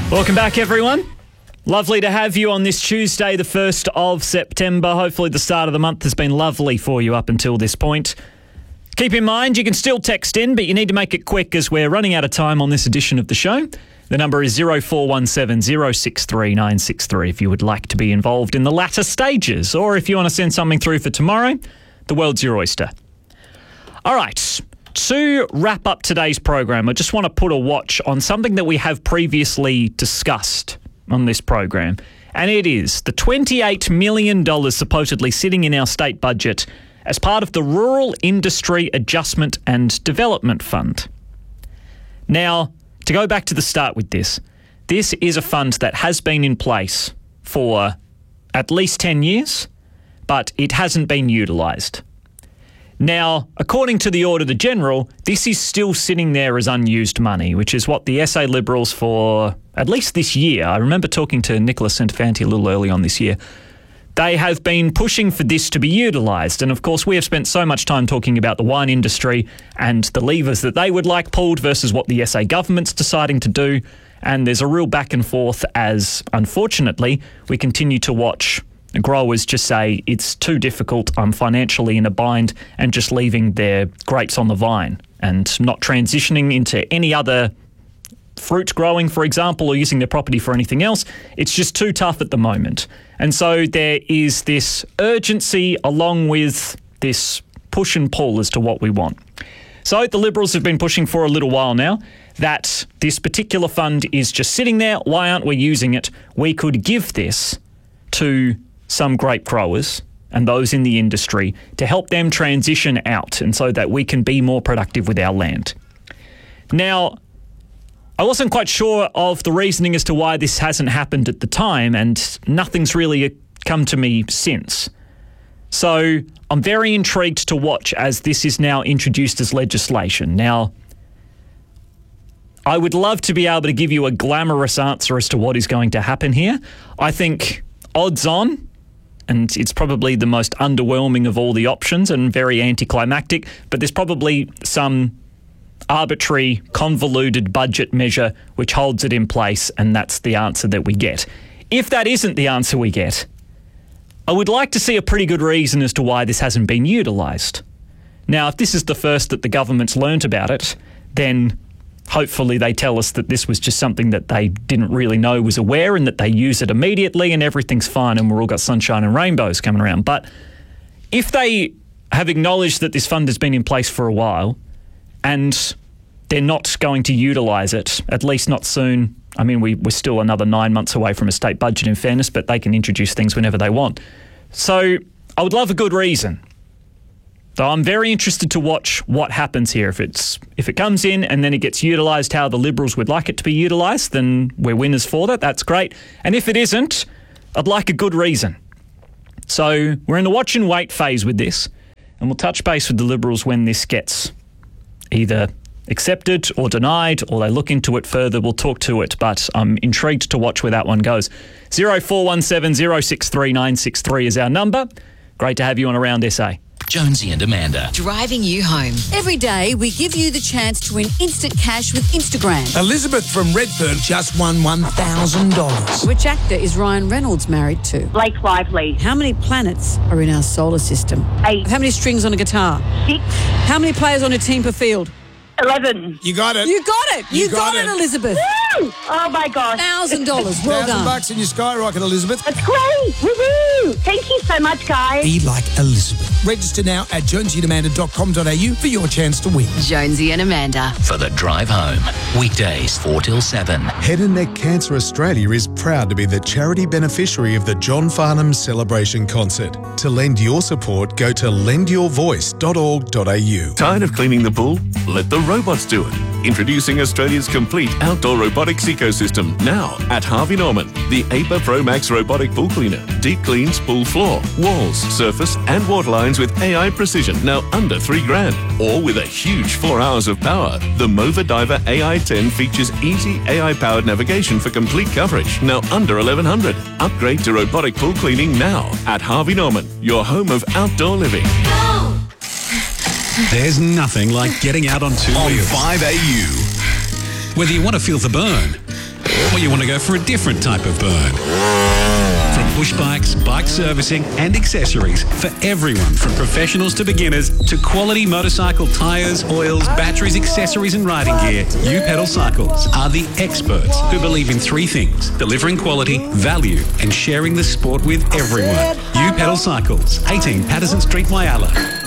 Welcome back, everyone. Lovely to have you on this Tuesday, the 1st of September. Hopefully the start of the month has been lovely for you up until this point. Keep in mind, you can still text in, but you need to make it quick as we're running out of time on this edition of the show. The number is 0417 063 963 if you would like to be involved in the latter stages, or if you want to send something through for tomorrow, the world's your oyster. All right. To wrap up today's program, I just want to put a watch on something that we have previously discussed on this program, and it is the $28 million supposedly sitting in our state budget as part of the Rural Industry Adjustment and Development Fund. Now, to go back to the start with this is a fund that has been in place for at least 10 years, but it hasn't been utilised. Now, according to the Auditor-General, this is still sitting there as unused money, which is what the SA Liberals for at least this year, I remember talking to Nicholas Centofanti a little early on this year, they have been pushing for this to be utilised. And of course, we have spent so much time talking about the wine industry and the levers that they would like pulled versus what the SA government's deciding to do. And there's a real back and forth as, unfortunately, we continue to watch growers just say it's too difficult, I'm financially in a bind, and just leaving their grapes on the vine and not transitioning into any other fruit growing, for example, or using their property for anything else. It's just too tough at the moment. And so there is this urgency along with this push and pull as to what we want. So the Liberals have been pushing for a little while now that this particular fund is just sitting there. Why aren't we using it? We could give this to some grape growers and those in the industry to help them transition out and so that we can be more productive with our land. Now, I wasn't quite sure of the reasoning as to why this hasn't happened at the time, and nothing's really come to me since. So I'm very intrigued to watch as this is now introduced as legislation. Now, I would love to be able to give you a glamorous answer as to what is going to happen here. I think odds on, and it's probably the most underwhelming of all the options and very anticlimactic, but there's probably some arbitrary, convoluted budget measure which holds it in place, and that's the answer that we get. If that isn't the answer we get, I would like to see a pretty good reason as to why this hasn't been utilised. Now, if this is the first that the government's learnt about it, then hopefully they tell us that this was just something that they didn't really know was aware and that they use it immediately and everything's fine and we're all got sunshine and rainbows coming around. But if they have acknowledged that this fund has been in place for a while and they're not going to utilise it, at least not soon. I mean, we're still another 9 months away from a state budget in fairness, but they can introduce things whenever they want. So I would love a good reason. So I'm very interested to watch what happens here. If it comes in and then it gets utilised how the Liberals would like it to be utilised, then we're winners for that. That's great. And if it isn't, I'd like a good reason. So we're in a watch and wait phase with this, and we'll touch base with the Liberals when this gets either accepted or denied, or they look into it further. We'll talk to it, but I'm intrigued to watch where that one goes. 0417 063 963 is our number. Great to have you on Around SA. Jonesy and Amanda. Driving you home. Every day, we give you the chance to win instant cash with Instagram. Elizabeth from Redfern just won $1,000. Which actor is Ryan Reynolds married to? Blake Lively. How many planets are in our solar system? 8. How many strings on a guitar? 6. How many players on a team per field? 11. You got it. You got it. You got it, Elizabeth. Woo! Oh my gosh. $1,000. Well done. $1,000 in your skyrocket, Elizabeth. That's great. Woohoo! Thank you so much, guys. Be like Elizabeth. Register now at jonesyandamanda.com.au for your chance to win. Jonesy and Amanda. For the drive home. Weekdays 4 till 7. Head and Neck Cancer Australia is proud to be the charity beneficiary of the John Farnham Celebration Concert. To lend your support, go to lendyourvoice.org.au. Tired of cleaning the pool? Let the robots do it. Introducing Australia's complete outdoor robotics ecosystem now at Harvey Norman. The APA Pro Max robotic pool cleaner. Deep cleans pool floor, walls, surface and water lines with AI precision, now under $3,000. Or with a huge 4 hours of power. The Mova Diver AI-10 features easy AI-powered navigation for complete coverage, now under $1,100. Upgrade to robotic pool cleaning now at Harvey Norman, your home of outdoor living. There's nothing like getting out on two wheels. On 5AU. Whether you want to feel the burn Or you want to go for a different type of burn? From Bush Bikes, bike servicing and accessories for everyone from professionals to beginners to quality motorcycle tyres, oils, batteries, accessories and riding gear, U-Pedal Cycles are the experts who believe in three things: delivering quality, value and sharing the sport with everyone. U-Pedal Cycles, 18 Patterson Street, Wyala.